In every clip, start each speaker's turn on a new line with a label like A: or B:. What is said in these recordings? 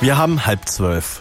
A: Wir haben 11:30.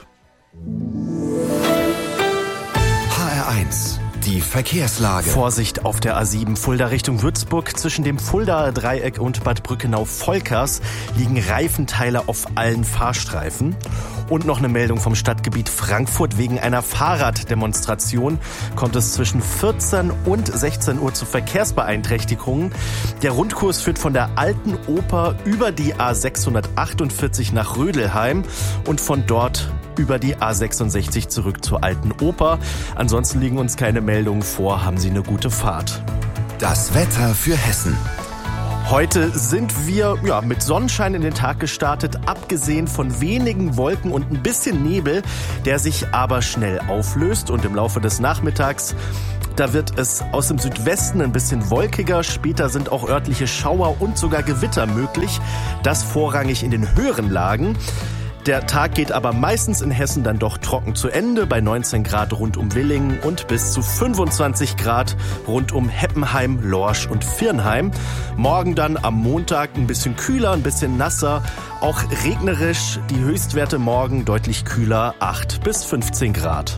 B: HR1, die Verkehrslage.
A: Vorsicht auf der A7 Fulda Richtung Würzburg. Zwischen dem Fuldaer Dreieck und Bad Brückenau-Volkers liegen Reifenteile auf allen Fahrstreifen. Und noch eine Meldung vom Stadtgebiet Frankfurt. Wegen einer Fahrraddemonstration kommt es zwischen 14 und 16 Uhr zu Verkehrsbeeinträchtigungen. Der Rundkurs führt von der Alten Oper über die A648 nach Rödelheim und von dort über die A66 zurück zur Alten Oper. Ansonsten liegen uns keine Meldungen vor. Haben Sie eine gute Fahrt.
B: Das Wetter für Hessen.
A: Heute sind wir mit Sonnenschein in den Tag gestartet, abgesehen von wenigen Wolken und ein bisschen Nebel, der sich aber schnell auflöst. Und im Laufe des Nachmittags, da wird es aus dem Südwesten ein bisschen wolkiger. Später sind auch örtliche Schauer und sogar Gewitter möglich. Das vorrangig in den höheren Lagen. Der Tag geht aber meistens in Hessen dann doch trocken zu Ende, bei 19 Grad rund um Willingen und bis zu 25 Grad rund um Heppenheim, Lorsch und Virnheim. Morgen dann am Montag ein bisschen kühler, ein bisschen nasser, auch regnerisch. Die Höchstwerte morgen deutlich kühler, 8 bis 15 Grad.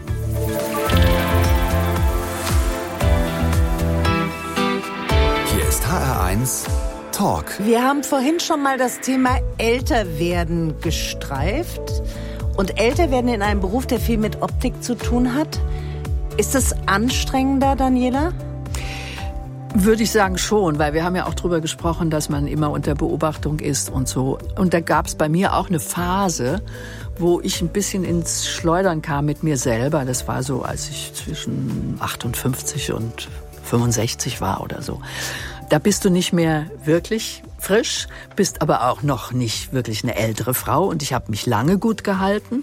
B: Hier ist HR1 Talk.
C: Wir haben vorhin schon mal das Thema Älterwerden gestreift. Und Älterwerden in einem Beruf, der viel mit Optik zu tun hat. Ist es anstrengender, Daniela?
D: Würde ich sagen schon, weil wir haben ja auch drüber gesprochen, dass man immer unter Beobachtung ist und so. Und da gab es bei mir auch eine Phase, wo ich ein bisschen ins Schleudern kam mit mir selber. Das war so, als ich zwischen 58 und 65 war oder so. Da bist du nicht mehr wirklich frisch, bist aber auch noch nicht wirklich eine ältere Frau. Und ich habe mich lange gut gehalten.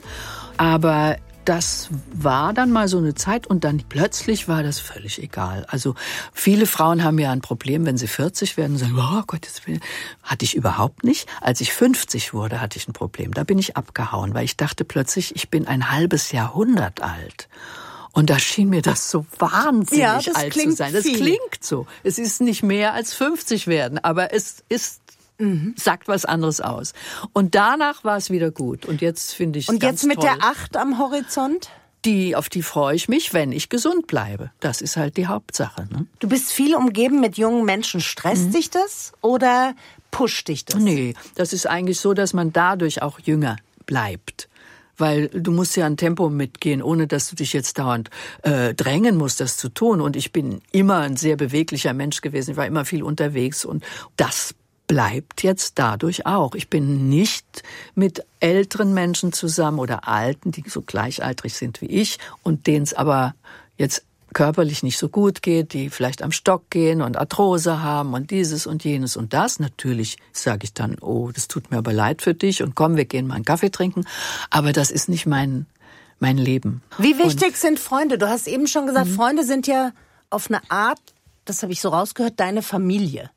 D: Aber das war dann mal so eine Zeit und dann plötzlich war das völlig egal. Also viele Frauen haben ja ein Problem, wenn sie 40 werden und sagen, oh Gott, das hatte ich überhaupt nicht. Als ich 50 wurde, hatte ich ein Problem. Da bin ich abgehauen, weil ich dachte plötzlich, ich bin ein halbes Jahrhundert alt. Und da schien mir das so wahnsinnig alt zu sein. Das klingt so. Es ist nicht mehr als 50 werden, aber es ist sagt was anderes aus. Und danach war es wieder gut. Und jetzt finde ich es ganz toll. Und jetzt
C: mit der 8 am Horizont?
D: Auf die freue ich mich, wenn ich gesund bleibe. Das ist halt die Hauptsache. Ne?
C: Du bist viel umgeben mit jungen Menschen. Stresst dich das oder pusht dich das?
D: Nee, das ist eigentlich so, dass man dadurch auch jünger bleibt. Weil du musst ja ein Tempo mitgehen, ohne dass du dich jetzt dauernd drängen musst, das zu tun. Und ich bin immer ein sehr beweglicher Mensch gewesen. Ich war immer viel unterwegs und das bleibt jetzt dadurch auch. Ich bin nicht mit älteren Menschen zusammen oder Alten, die so gleichaltrig sind wie ich und denen es aber jetzt körperlich nicht so gut geht, die vielleicht am Stock gehen und Arthrose haben und dieses und jenes und das. Natürlich sage ich dann, oh, das tut mir aber leid für dich und komm, wir gehen mal einen Kaffee trinken. Aber das ist nicht mein Leben.
C: Wie wichtig sind Freunde? Du hast eben schon gesagt, Freunde sind ja auf eine Art, das habe ich so rausgehört, deine Familie.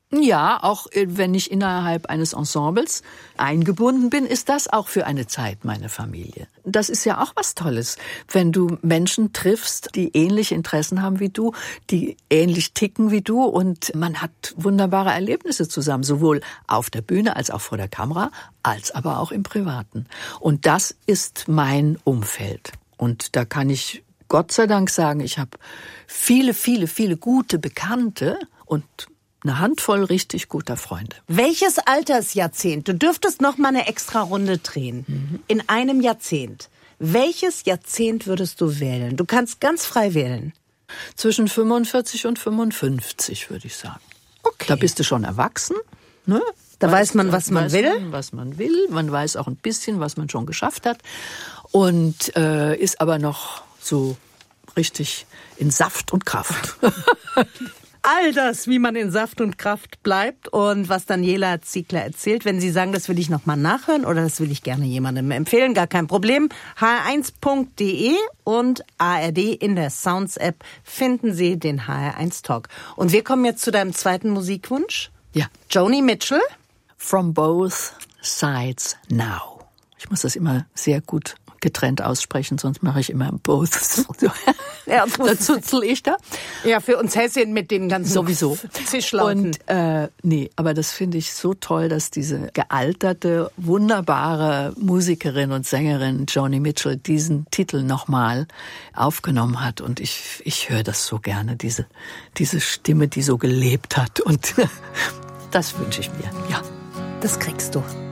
D: Ja, auch wenn ich innerhalb eines Ensembles eingebunden bin, ist das auch für eine Zeit meine Familie. Das ist ja auch was Tolles, wenn du Menschen triffst, die ähnliche Interessen haben wie du, die ähnlich ticken wie du und man hat wunderbare Erlebnisse zusammen, sowohl auf der Bühne als auch vor der Kamera, als aber auch im Privaten. Und das ist mein Umfeld. Und da kann ich Gott sei Dank sagen, ich habe viele, viele, viele gute Bekannte und eine Handvoll richtig guter Freunde.
C: Welches Altersjahrzehnt? Du dürftest noch mal eine extra Runde drehen. In einem Jahrzehnt. Welches Jahrzehnt würdest du wählen? Du kannst ganz frei wählen.
D: Zwischen 45 und 55, würde ich sagen.
C: Okay.
D: Da bist du schon erwachsen, ne?
C: Da weiß man, was man will.
D: Was man will. Man weiß auch ein bisschen, was man schon geschafft hat. Und ist aber noch so richtig in Saft und Kraft.
C: All das, wie man in Saft und Kraft bleibt und was Daniela Ziegler erzählt. Wenn Sie sagen, das will ich nochmal nachhören oder das will ich gerne jemandem empfehlen, gar kein Problem. hr1.de und ARD in der Sounds-App finden Sie den HR1 Talk. Und wir kommen jetzt zu deinem zweiten Musikwunsch.
D: Ja.
C: Joni Mitchell.
D: From Both Sides Now. Ich muss das immer sehr gut getrennt aussprechen, sonst mache ich immer both. Ja, dazu ich da.
C: Ja, für uns Hessin mit den ganzen
D: sowieso
C: Zischlauten.
D: Und nee, aber das finde ich so toll, dass diese gealterte, wunderbare Musikerin und Sängerin Joni Mitchell diesen Titel nochmal aufgenommen hat. Und ich höre das so gerne, diese Stimme, die so gelebt hat. Und das wünsche ich mir, ja.
C: Das kriegst du.